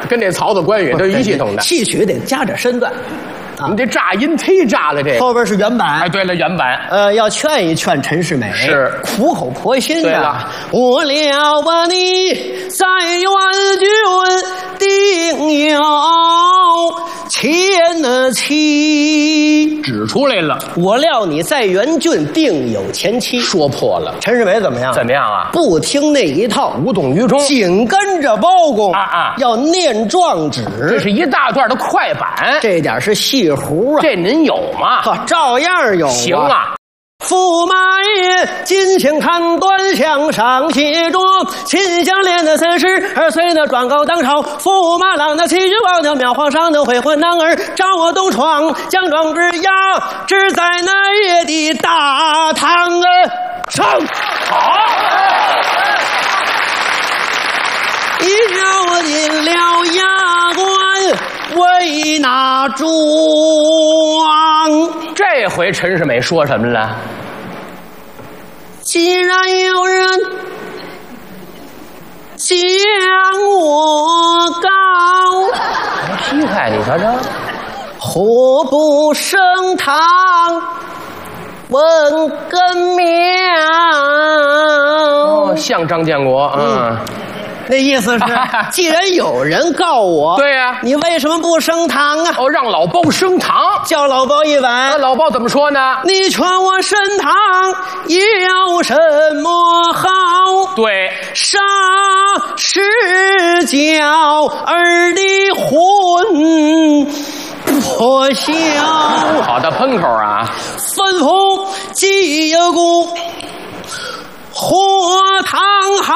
跟这曹操、关羽都一系统的。 戏曲得加点身段。 你这炸音忒炸了，这后边是原版。 哎，对了，原版。 要劝一劝陈世美， 是苦口婆心的。 对了， 我了把你在元军定有前妻， 指出来了。 我料你在元郡定有前妻， 说破了。 陈世美怎么样？ 怎么样啊？ 不听那一套， 无动于衷， 紧跟着包公要念状纸， 这是一大段的快板。 这点是戏胡啊， 这您有吗？ 照样有。 行啊。 驸马爷金钱看端详上写着，秦香莲的42岁的转高当朝，驸马郎的7君王的庙皇上的会婚男儿，张我东闯将壮之压只在那夜的大堂上。 好。 要进了衙官为那庄。 这回陈世美说什么了？ 既然有人将我告， 批判你瞧瞧， 何不升堂问个妙？ 像张建国啊。 那意思是，既然有人告我， 对呀， 你为什么不升堂啊？ 让老包升堂， 叫老包一碗。 老包怎么说呢？ 你劝我升堂有什么好？ 对， 啥是叫儿的婚破晓？ 好的喷口啊！ 吩咐祭鼓火堂好。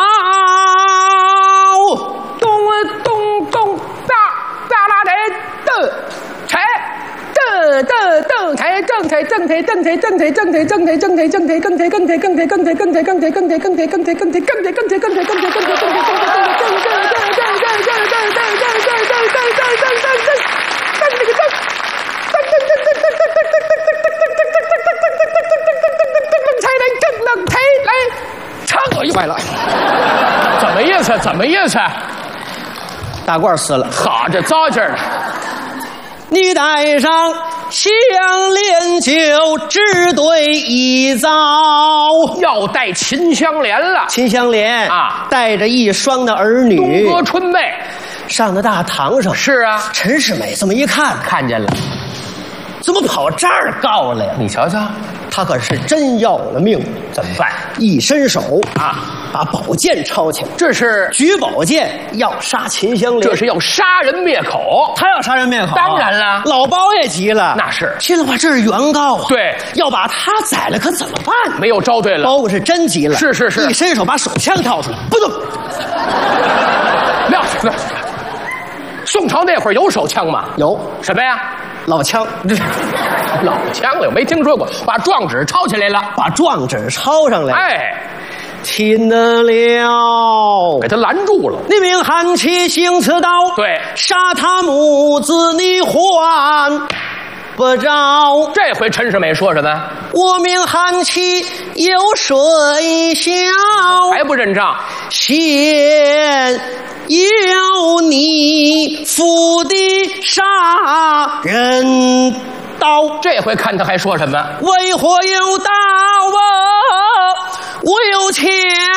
坏了， 怎么意思？怎么意思？ 大褂撕了， 好，这糟劲儿了。 你带上香莲就只对一遭， 要带秦香莲了。 秦香莲啊， 带着一双的儿女， 东阁春妹上到大堂上。 是啊， 陈世美这么一看， 看见了， 怎么跑这儿告来呀？ 你瞧瞧， 他可是真要了命， 怎么办？ 一伸手啊， 把宝剑抄起来， 这是举宝剑要杀秦香莲， 这是要杀人灭口。 他要杀人灭口， 当然了， 老包也急了， 那是心里话，这是原告啊， 对， 要把他宰了，可怎么办？ 没有招对了， 包公是真急了， 是， 一伸手把手枪掏出来，不动。 宋朝那会儿有手枪吗？ 有什么呀？ 老枪， 老枪了，我没听说过。把状纸抄起来了， 把状纸抄上来。 哎， 听得了， 给他拦住了。 你命韩琦行此道， 对， 杀他母子你还不着。 这回陈世美说什么？ 我命韩琦有水小， 还不认账？ 先有你父的杀人刀。 这回看他还说什么？ 为何有刀我有枪？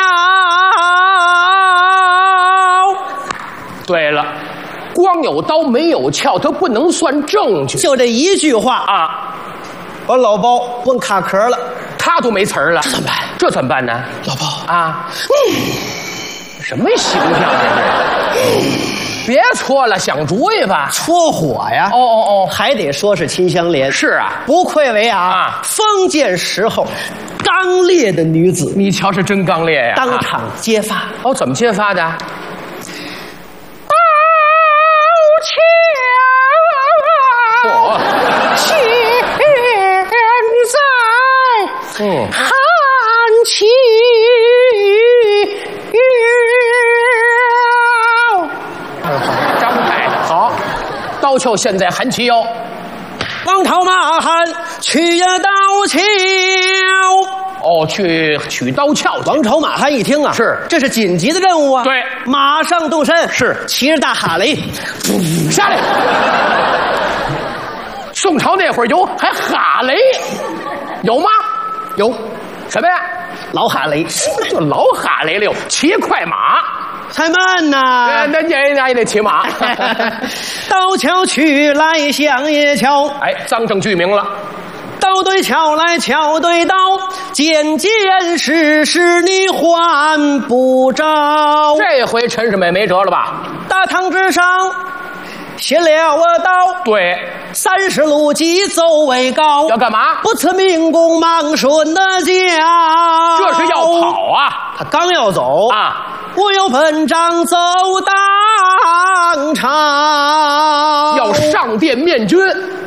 对了，光有刀没有鞘，他不能算证据。 就这一句话啊， 把老包问卡壳了， 他都没词儿了， 这怎么办？ 这怎么办呢？ 老包啊，什么形象这是？别搓了，想主意吧。 搓火呀！ 哦， 还得说是秦香莲。 是啊， 不愧为封建时候刚烈的女子。 你瞧，是真刚烈呀！ 当场揭发。 哦，怎么揭发的？ 抱歉，现在韩琦张太太好，刀鞘现在韩琦腰， 王朝马汉去呀刀鞘。 哦， 哦，去取刀鞘去。 王朝马汉一听啊， 是这是紧急的任务啊， 对， 马上动身， 是骑着大哈雷， 下来。宋朝那会儿有还哈雷，有吗？ 有什么呀？ 老哈雷， 就老哈雷了，骑快马。 太慢呐！ 那也得骑马。 刀鞘去来响也敲， 哎，赃证俱明了。 刀对鞘来鞘对刀，件件事你还不着。 这回陈世美没辙了吧？ 大堂之上写了刀， 对 ，30路急奏为高。 要干嘛？ 不辞明公忙顺的教， 这是要跑啊！ 他刚要走啊！ 我有本章奏当场， 要上殿面君。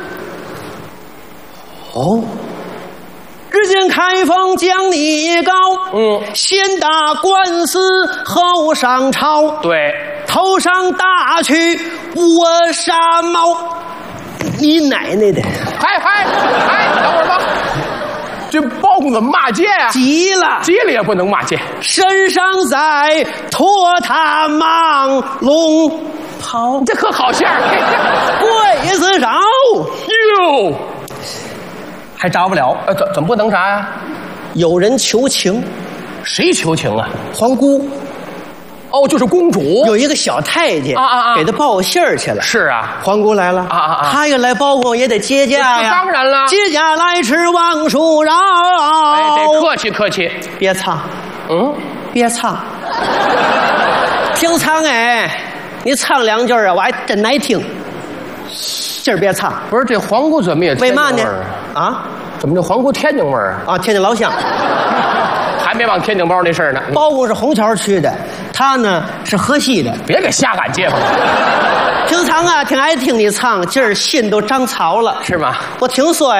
哦，日间开封将你告，先打官司后上朝， 对， 头上大去我纱帽，你奶奶的！ 嗨，等会儿吧。这包公怎么骂街啊？ 急了， 急了也不能骂街。 身上在拖沓忙龙袍， 这可好馅儿。 柜子上哟， 还着不了。 怎么不能啥呀？ 有人求情， 谁求情啊？ 皇姑。 哦，就是公主。 有一个小太监给他报信儿去了。 是啊， 皇姑来了他也来报公也得接驾呀。 当然了， 接驾来迟望恕饶。 哎，得客气客气。 别唱，别唱，听唱哎，你唱2句啊，我还真爱听。今儿别唱。 不是这皇姑怎么也为嘛呢？ 啊？怎么这皇姑天津味儿啊？天津老乡。 还没往天津包那事儿呢。 包公是虹桥区的，他呢是河西的。 别给瞎赶街坊。 平常啊挺爱听你唱，今儿心都长草了， 是吗？ 我听说呀。